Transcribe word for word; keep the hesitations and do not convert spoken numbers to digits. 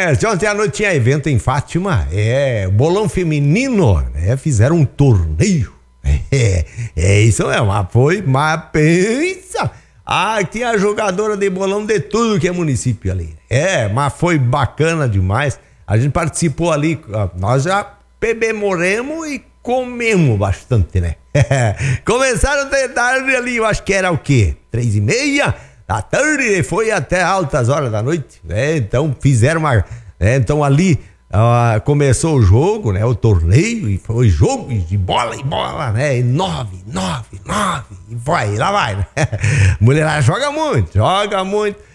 É, ontem à noite tinha evento em Fátima, é, bolão feminino, né? Fizeram um torneio. É, é isso mesmo, mas foi, mas pensa. Ah, tinha jogadora de bolão de tudo que é município ali. É, mas foi bacana demais. A gente participou ali, nós já bebemos e comemos bastante, né? Começaram de tarde ali, eu acho que era o quê? Três e meia da tarde e foi até altas horas da noite. É, então fizeram uma... É, então ali uh, começou o jogo, né? O torneio, e foi jogo de bola e bola, né? E nove, nove, nove, e vai, lá vai, né? Mulher joga muito, joga muito.